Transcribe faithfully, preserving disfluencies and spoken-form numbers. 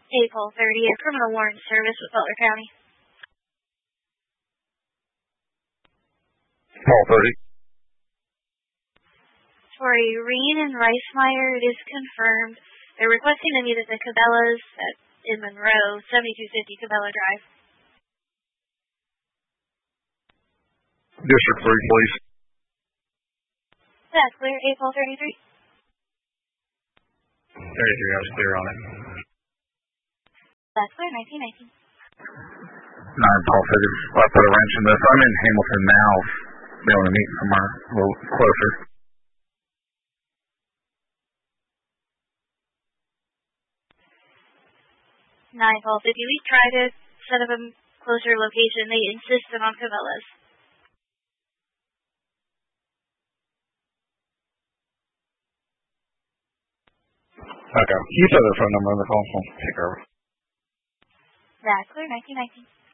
April thirtieth, Criminal Warrant Service with Butler County. Paul thirty. For Irene and Reismeyer, it is confirmed. They're requesting to meet at the Cabela's at, in Monroe, seventy-two fifty Cabela Drive. District three, please. That's clear, April thirty-three. thirty-three, I was clear on it. That's clear, nineteen nineteen. nine, Paul fifty. I put a wrench in this. I'm in Hamilton now. Be able to meet somewhere a little closer. nine, Paul fifty. We tried to set up a closer location. They insisted on Cabela's. Okay. You said their phone number on the phone, so I'll take over. That's clear, nineteen nineteen.